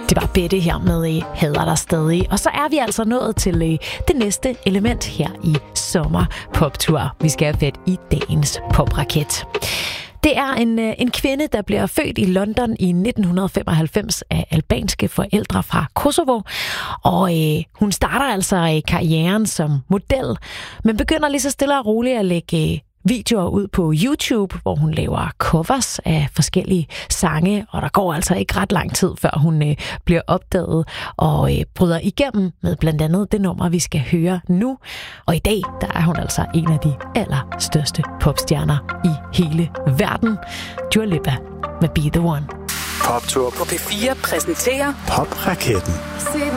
Det var Bette her med Hader dig stadig. Og så er vi altså nået til det næste element her i Sommer Poptur. Vi skal have fat i dagens popraket. Det er en kvinde, der bliver født i London i 1995 af albanske forældre fra Kosovo. Og hun starter altså karrieren som model, men begynder lige så stille og roligt at lægge videoer ud på YouTube, hvor hun laver covers af forskellige sange, og der går altså ikke ret lang tid, før hun bliver opdaget og bryder igennem med blandt andet det nummer, vi skal høre nu. Og i dag, der er hun altså en af de allerstørste popstjerner i hele verden. Dua Lipa med Be The One. Poptur på P4 præsenterer Popraketten.